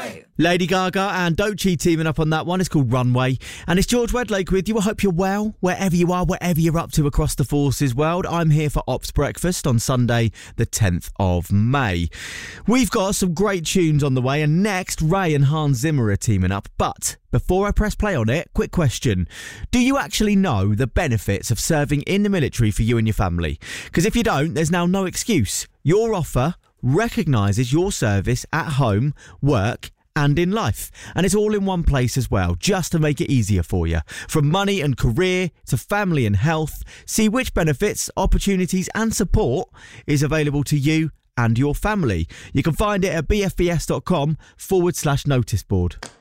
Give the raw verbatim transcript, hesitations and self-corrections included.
two. Lady Gaga and Doechii teaming up on that one. It's called Runway. And it's George Wedlake with you. I hope you're well, wherever you are, whatever you're up to across the forces world. I'm here for Ops Breakfast on Sunday, the tenth of May. We've got some great tunes on the way, and next, Ray and Hans Zimmer are teaming up. But before I press play on it, quick question. Do you actually know the benefits of serving in the military for you and your family? Because if you don't, there's now no excuse. Your offer recognises your service at home, work, and in life. And it's all in one place as well, just to make it easier for you. From money and career to family and health, see which benefits, opportunities and support is available to you and your family. You can find it at bfbs.com forward slash notice board.